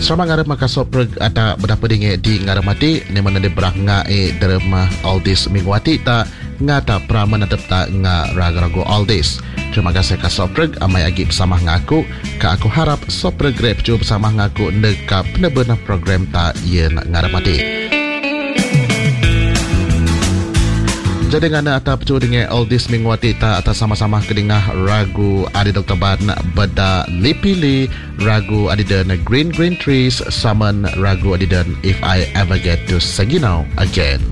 Selama ngarap maka sopreg ada berapa dinge di ngaramati ni mana de berah ngae derma Aldis Mingwati ta ngata praman adap ta nga raga-rago Aldis. Terima kasih ka sopreg amai agi bersama ngaku ka aku harap sopreg rep juga bersama ngaku neka benar-benar program ta yen ngaramati. Jadi ngana atap cu dengan Aldis Mingwati ta atas sama-sama kedingah ragu adi Dr. Ban beda lipili ragu adi dan Green Trees saman ragu adi dan If I Ever Get to Saginaw Again.